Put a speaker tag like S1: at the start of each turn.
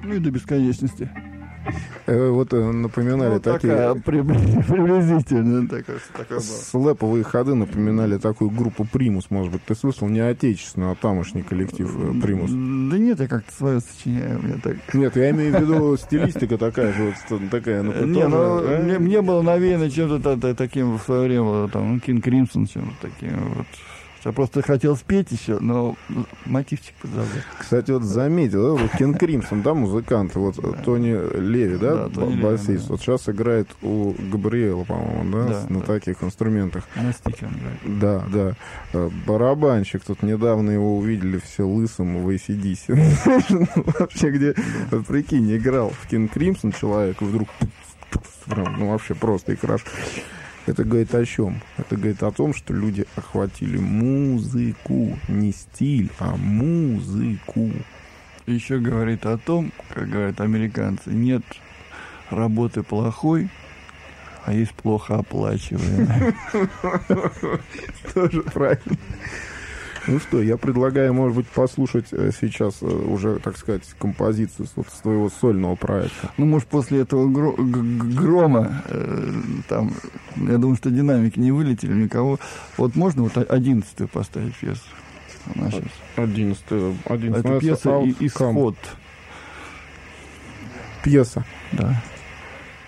S1: Ну и до бесконечности.
S2: Вот напоминали такие...
S1: Приблизительно.
S2: Слэповые ходы напоминали такую группу «Примус», может быть. Ты слышал? Не отечественную, а тамошний коллектив «Примус».
S1: Да нет, я как-то свое сочиняю.
S2: Нет, я имею в виду стилистика такая же, вот такая.
S1: Не, ну, мне было навеяно чем-то таким в свое время, там, King Crimson, чем-то таким вот. Я просто хотел спеть еще, но мотивчик подзабыл.
S2: Кстати, вот заметил, да, вот Кен Кримсон, да, музыкант, вот да. Тони Леви, да, басист, да. Вот сейчас играет у Габриэла, по-моему, да, на таких инструментах.
S1: На стике он играет.
S2: Да. Барабанщик, тут недавно его увидели все лысым в AC/DC. Вообще, где, прикинь, играл в Кен Кримсон человек, вдруг, ну, вообще просто и краш. Это говорит о чем? Это говорит о том, что люди охватили музыку. Не стиль, а музыку.
S1: Еще говорит о том, как говорят американцы, нет работы плохой, а есть плохо оплачиваемая.
S2: Тоже правильно. Ну что, я предлагаю, может быть, послушать сейчас уже, так сказать, композицию с твоего сольного проекта.
S1: Ну, может, после этого грома, там, я думаю, что динамики не вылетели никого. Вот можно вот 11-ю поставить пьесу?
S2: 11-ю.
S1: Это пьеса «Исход».
S2: Пьеса.
S1: Да.